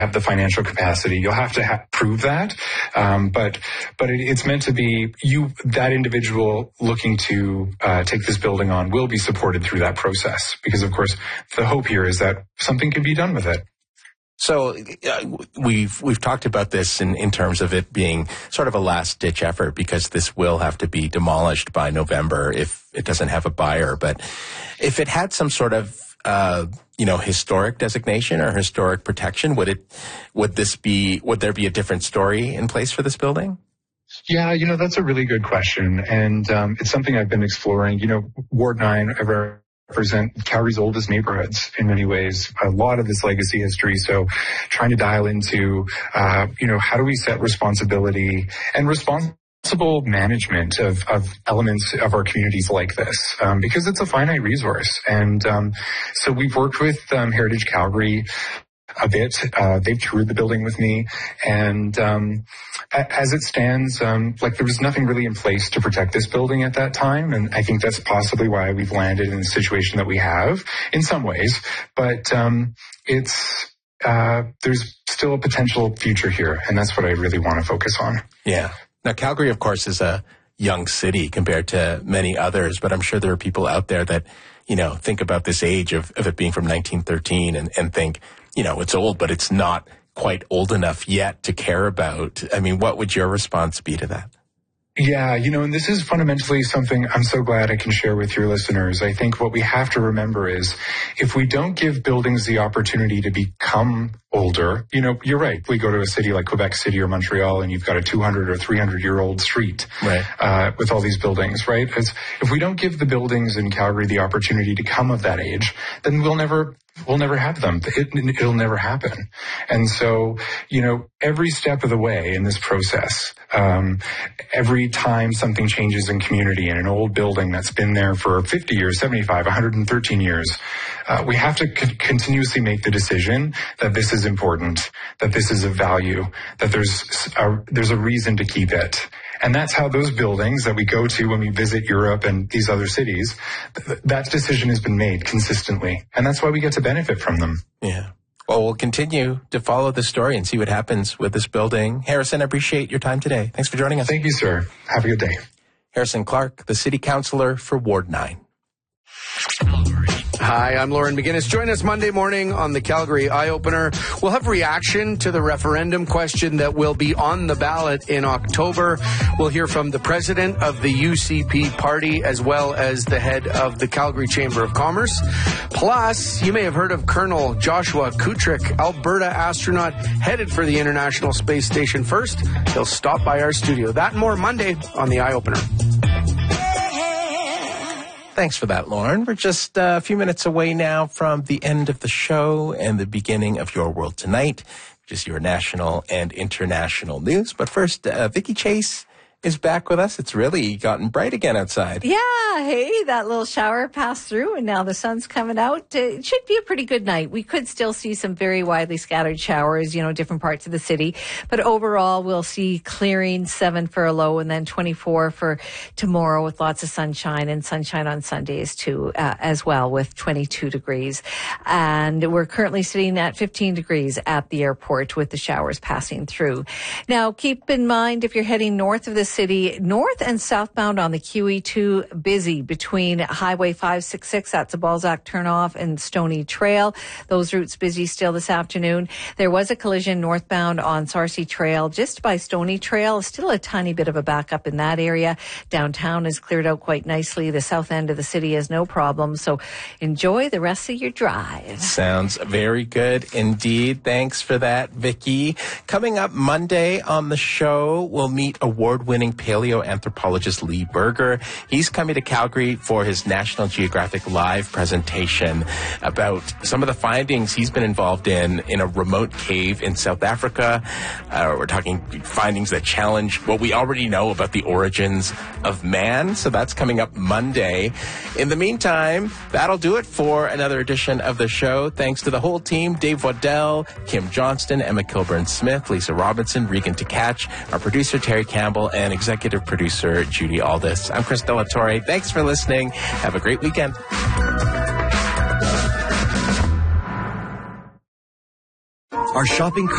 have the financial capacity. You'll have to prove that. But it's meant to be that individual looking to take this building on will be supported through that process. Because, of course, the hope here is that something can be done with it. So we've talked about this in terms of it being sort of a last-ditch effort, because this will have to be demolished by November if it doesn't have a buyer. But if it had some sort of historic designation or historic protection, would there be a different story in place for this building? Yeah, that's a really good question. And it's something I've been exploring. Ward 9 represent Calgary's oldest neighborhoods in many ways, a lot of this legacy history. So trying to dial into, how do we set responsibility and responsible management of elements of our communities like this, because it's a finite resource. And so we've worked with Heritage Calgary a bit. They've toured the building with me, and as it stands, there was nothing really in place to protect this building at that time, and I think that's possibly why we've landed in the situation that we have in some ways. But there's still a potential future here, and that's what I really want to focus on. Yeah. Now, Calgary, of course, is a young city compared to many others, but I'm sure there are people out there that, think about this age of it being from 1913 and think, it's old, but it's not quite old enough yet to care about. I mean, what would your response be to that? Yeah, and this is fundamentally something I'm so glad I can share with your listeners. I think what we have to remember is if we don't give buildings the opportunity to become older, you're right. We go to a city like Quebec City or Montreal and you've got a 200 or 300-year-old street, right, with all these buildings, right? If we don't give the buildings in Calgary the opportunity to come of that age, then we'll never have them. It'll never happen. And so, every step of the way in this process, every time something changes in community in an old building that's been there for 50 years, 75, 113 years, we have to continuously make the decision that this is important, that this is of value, that there's a reason to keep it. And that's how those buildings that we go to when we visit Europe and these other cities, that decision has been made consistently. And that's why we get to benefit from them. Yeah. Well, we'll continue to follow the story and see what happens with this building. Harrison, I appreciate your time today. Thanks for joining us. Thank you, sir. Have a good day. Harrison Clark, the City Councillor for Ward 9. Hi, I'm Lauren McGinnis. Join us Monday morning on the Calgary Eye-Opener. We'll have reaction to the referendum question that will be on the ballot in October. We'll hear from the president of the UCP party as well as the head of the Calgary Chamber of Commerce. Plus, you may have heard of Colonel Joshua Kutrick, Alberta astronaut headed for the International Space Station first. He'll stop by our studio. That and more Monday on the Eye-Opener. Thanks for that, Lauren. We're just a few minutes away now from the end of the show and the beginning of Your World Tonight, which is your national and international news. But first, Vicki Chase is back with us. It's really gotten bright again outside. Yeah, hey, that little shower passed through and now the sun's coming out. It should be a pretty good night. We could still see some very widely scattered showers, different parts of the city. But overall, we'll see clearing, 7 for a low and then 24 for tomorrow with lots of sunshine and sunshine on Sundays too, as well with 22 degrees. And we're currently sitting at 15 degrees at the airport with the showers passing through. Now, keep in mind if you're heading north of the city, north and southbound on the QE2, busy between Highway 566, that's a Balzac turnoff, and Stony Trail. Those routes busy still this afternoon. There was a collision northbound on Sarcee Trail, just by Stony Trail. Still a tiny bit of a backup in that area. Downtown is cleared out quite nicely. The south end of the city has no problem. So enjoy the rest of your drive. Sounds very good indeed. Thanks for that, Vicki. Coming up Monday on the show, we'll meet award-winning paleoanthropologist Lee Berger. He's coming to Calgary for his National Geographic Live presentation about some of the findings he's been involved in a remote cave in South Africa. We're talking findings that challenge what we already know about the origins of man. So that's coming up Monday. In the meantime, that'll do it for another edition of the show. Thanks to the whole team, Dave Waddell, Kim Johnston, Emma Kilburn-Smith, Lisa Robinson, Regan Tkach, our producer Terry Campbell, and executive producer Judy Aldis. I'm Chris Delatorre. Thanks for listening. Have a great weekend. Our shopping